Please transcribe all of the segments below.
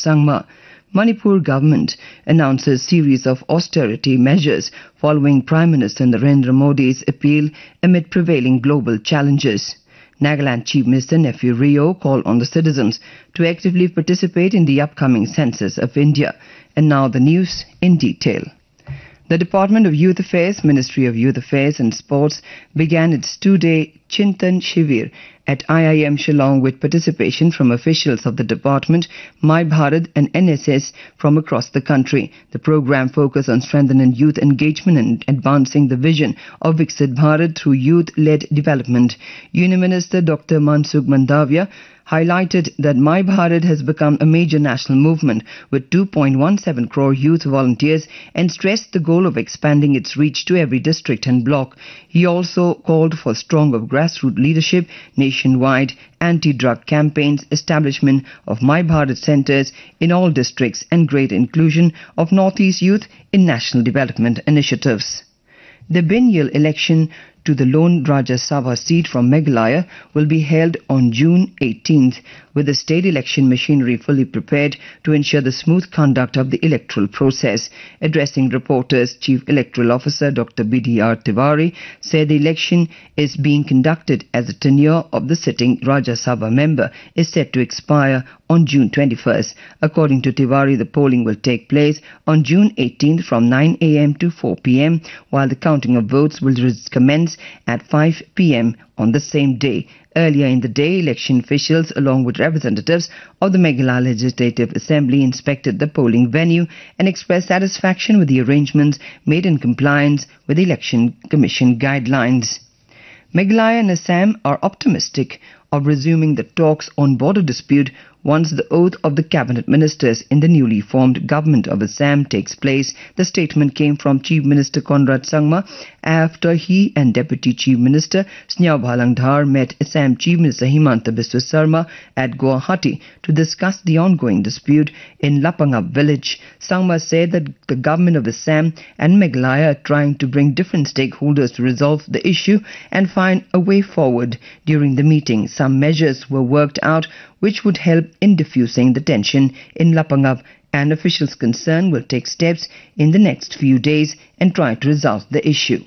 Sangma. Manipur government announces series of austerity measures following Prime Minister Narendra Modi's appeal amid prevailing global challenges. Nagaland Chief Minister Nephew Rio called on the citizens to actively participate in the upcoming census of India. And now the news in detail. The Department of Youth Affairs, Ministry of Youth Affairs and Sports began its two-day Chintan Shivir at IIM Shillong with participation from officials of the department, My Bharat and NSS from across the country. The program focused on strengthening youth engagement and advancing the vision of Viksit Bharat through youth-led development. Union Minister Dr. Mansukh Mandavia highlighted that My Bharat has become a major national movement with 2.17 crore youth volunteers and stressed the goal of expanding its reach to every district and block. He also called for stronger grassroots leadership, nationwide anti-drug campaigns, establishment of My Bharat centres in all districts and greater inclusion of Northeast youth in national development initiatives. The biennial election to the lone Rajya Sabha seat from Meghalaya will be held on June 18th, with the state election machinery fully prepared to ensure the smooth conduct of the electoral process. Addressing reporters, Chief Electoral Officer Dr. BDR Tiwari said the election is being conducted as the tenure of the sitting Rajya Sabha member is set to expire on June 21st. According to Tiwari, the polling will take place on June 18th from 9 a.m. to 4 p.m., while the counting of votes will commence at 5 p.m. on the same day. Earlier in the day, election officials along with representatives of the Meghalaya Legislative Assembly inspected the polling venue and expressed satisfaction with the arrangements made in compliance with the Election Commission guidelines. Meghalaya and Assam are optimistic of resuming the talks on border dispute once the oath of the cabinet ministers in the newly formed government of Assam takes place. The statement came from Chief Minister Conrad Sangma after he and Deputy Chief Minister Snehaw Bhalangdhar met Assam Chief Minister Himanta Biswa Sarma at Guwahati to discuss the ongoing dispute in Lapangap village. Sangma said that the government of Assam and Meghalaya are trying to bring different stakeholders to resolve the issue and find a way forward. During the meeting, some measures were worked out which would help in diffusing the tension in Lapangap, and officials concerned will take steps in the next few days and try to resolve the issue.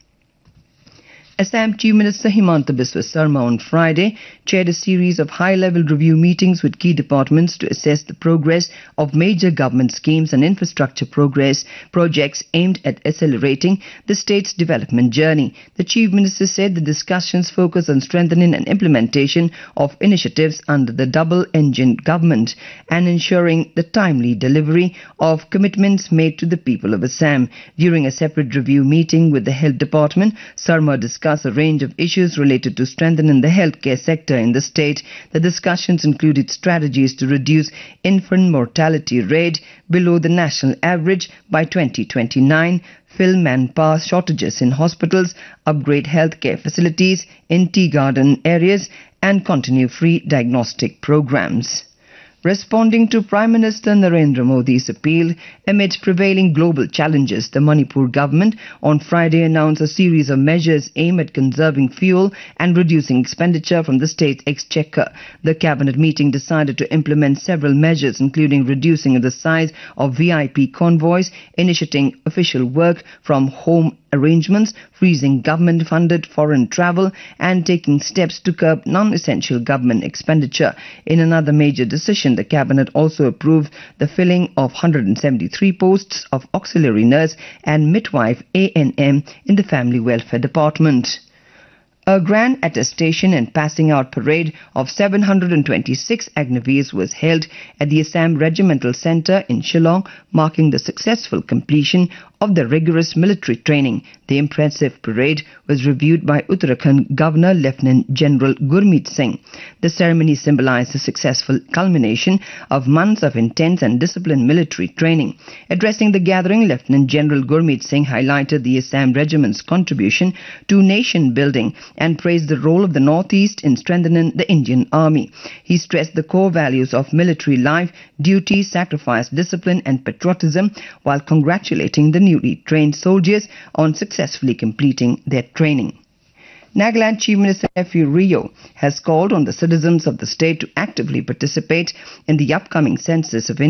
Assam Chief Minister Himanta Biswa Sarma on Friday chaired a series of high-level review meetings with key departments to assess the progress of major government schemes and infrastructure projects aimed at accelerating the state's development journey. The Chief Minister said the discussions focus on strengthening and implementation of initiatives under the double-engine government and ensuring the timely delivery of commitments made to the people of Assam. During a separate review meeting with the Health Department, Sarma discussed a range of issues related to strengthening the healthcare sector in the state. The discussions included strategies to reduce infant mortality rate below the national average by 2029, fill manpower shortages in hospitals, upgrade healthcare facilities in tea garden areas, and continue free diagnostic programs. Responding to Prime Minister Narendra Modi's appeal amid prevailing global challenges, the Manipur government on Friday announced a series of measures aimed at conserving fuel and reducing expenditure from the state's exchequer. The cabinet meeting decided to implement several measures, including reducing the size of VIP convoys, initiating official work from home arrangements, freezing government-funded foreign travel, and taking steps to curb non-essential government expenditure. In another major decision, the cabinet also approved the filling of 173 posts of auxiliary nurse and midwife ANM in the Family Welfare Department. A grand attestation and passing out parade of 726 Agnevis was held at the Assam Regimental Centre in Shillong, marking the successful completion of the rigorous military training. The impressive parade was reviewed by Uttarakhand Governor Lieutenant General Gurmeet Singh. The ceremony symbolized the successful culmination of months of intense and disciplined military training. Addressing the gathering, Lieutenant General Gurmeet Singh highlighted the Assam Regiment's contribution to nation building and praised the role of the Northeast in strengthening the Indian Army. He stressed the core values of military life, duty, sacrifice, discipline and patriotism, while congratulating the newly trained soldiers on successfully completing their training. Nagaland Chief Minister Nephew Rio has called on the citizens of the state to actively participate in the upcoming census of India